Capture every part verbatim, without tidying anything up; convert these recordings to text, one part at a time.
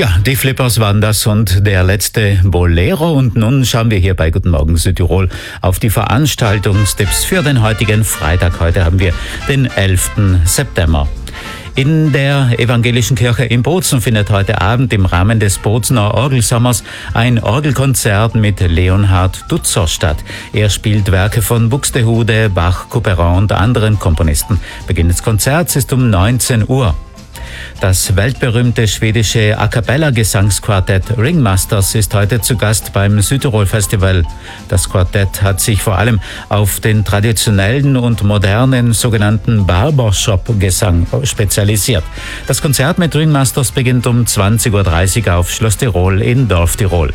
Ja, die Flippers waren das und der letzte Bolero. Und nun schauen wir hier bei Guten Morgen Südtirol auf die Veranstaltungstipps für den heutigen Freitag. Heute haben wir den elften September. In der Evangelischen Kirche in Bozen findet heute Abend im Rahmen des Bozener Orgelsommers ein Orgelkonzert mit Leonhard Dutzer statt. Er spielt Werke von Buxtehude, Bach, Couperin und anderen Komponisten. Beginn des Konzerts ist um neunzehn Uhr. Das weltberühmte schwedische A-Cappella-Gesangsquartett Ringmasters ist heute zu Gast beim Südtirol-Festival. Das Quartett hat sich vor allem auf den traditionellen und modernen sogenannten Barbershop-Gesang spezialisiert. Das Konzert mit Ringmasters beginnt um zwanzig Uhr dreißig auf Schloss Tirol in Dorftirol.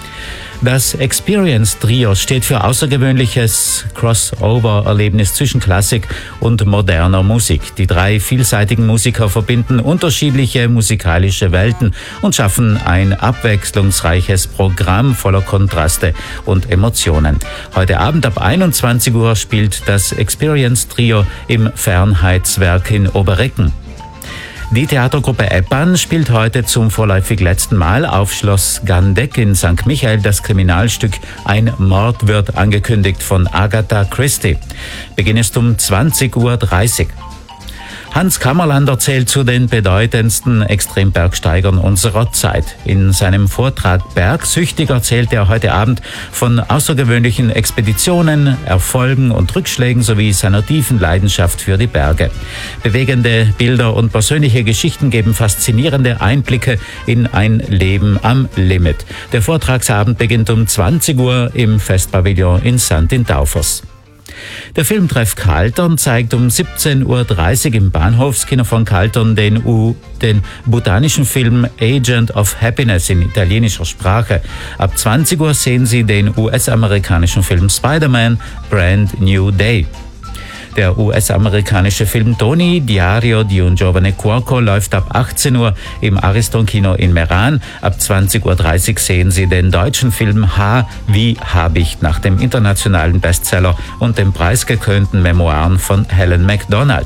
Das Experience-Trio steht für außergewöhnliches Crossover-Erlebnis zwischen Klassik und moderner Musik. Die drei vielseitigen Musiker verbinden unterschiedliche musikalische Welten und schaffen ein abwechslungsreiches Programm voller Kontraste und Emotionen. Heute Abend ab einundzwanzig Uhr spielt das Experience-Trio im Fernheitswerk in Oberrecken. Die Theatergruppe Eppan spielt heute zum vorläufig letzten Mal auf Schloss Gandeck in Sankt Michael das Kriminalstück Ein Mord wird angekündigt von Agatha Christie. Beginn ist um zwanzig Uhr dreißig. Hans Kammerlander zählt zu den bedeutendsten Extrembergsteigern unserer Zeit. In seinem Vortrag Bergsüchtig erzählt er heute Abend von außergewöhnlichen Expeditionen, Erfolgen und Rückschlägen sowie seiner tiefen Leidenschaft für die Berge. Bewegende Bilder und persönliche Geschichten geben faszinierende Einblicke in ein Leben am Limit. Der Vortragsabend beginnt um zwanzig Uhr im Festpavillon in Sankt Taufers. Der Filmtreff Kaltern zeigt um siebzehn Uhr dreißig im Bahnhofskino von Kaltern den, U, den botanischen Film Agent of Happiness in italienischer Sprache. Ab zwanzig Uhr sehen Sie den U S-amerikanischen Film Spider-Man Brand New Day. Der U S-amerikanische Film Tony, Diario di un giovane cuoco läuft ab achtzehn Uhr im Ariston-Kino in Meran. Ab zwanzig Uhr dreißig sehen Sie den deutschen Film H wie Habicht nach dem internationalen Bestseller und den preisgekrönten Memoiren von Helen MacDonald.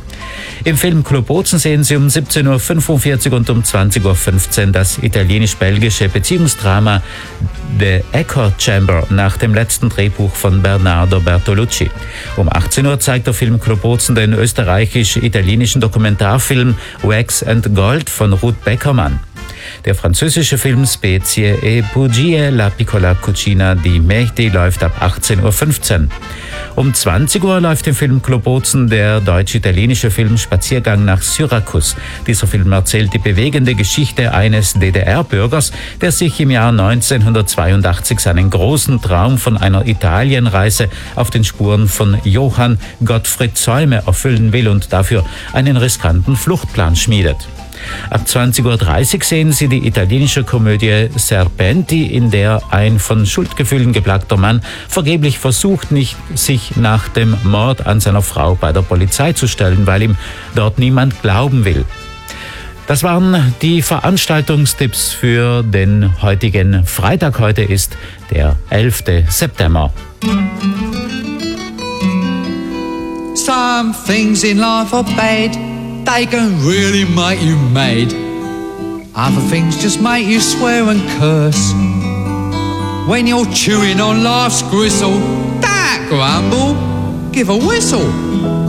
Im Filmclub Bozen sehen Sie um siebzehn Uhr fünfundvierzig und um zwanzig Uhr fünfzehn das italienisch-belgische Beziehungsdrama The Echo Chamber nach dem letzten Drehbuch von Bernardo Bertolucci. Um achtzehn Uhr zeigt der Filmclub Bozen den österreichisch-italienischen Dokumentarfilm Wax and Gold von Ruth Beckermann. Der französische Film Spezie e Bugie la piccola cucina di Mehdi läuft ab achtzehn Uhr fünfzehn. Um zwanzig Uhr läuft im Filmclub Bozen der deutsch-italienische Film Spaziergang nach Syrakus. Dieser Film erzählt die bewegende Geschichte eines D D R-Bürgers, der sich im Jahr neunzehnhundertzweiundachtzig seinen großen Traum von einer Italienreise auf den Spuren von Johann Gottfried Zäume erfüllen will und dafür einen riskanten Fluchtplan schmiedet. Ab zwanzig Uhr dreißig sehen Sie die italienische Komödie Serpenti, in der ein von Schuldgefühlen geplagter Mann vergeblich versucht, nicht sich nach dem Mord an seiner Frau bei der Polizei zu stellen, weil ihm dort niemand glauben will. Das waren die Veranstaltungstipps für den heutigen Freitag. Heute ist der elfte September. Some things in life are bad. They can really make you mad. Other things just make you swear and curse. When you're chewing on life's gristle, don't grumble, give a whistle.